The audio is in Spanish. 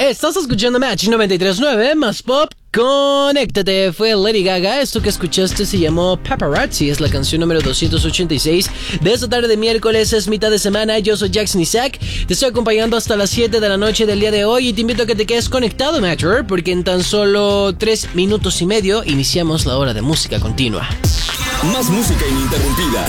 Estás escuchando Match 93.9 más pop. Conéctate, fue Lady Gaga. Esto que escuchaste se llamó Paparazzi. Es la canción número 286 de esta tarde de miércoles. Es mitad de semana. Yo soy Jackson Isaac. Te estoy acompañando hasta las 7 de la noche del día de hoy. Y te invito a que te quedes conectado, Matcher, porque en tan solo 3 minutos y medio iniciamos la hora de música continua. Más música ininterrumpida.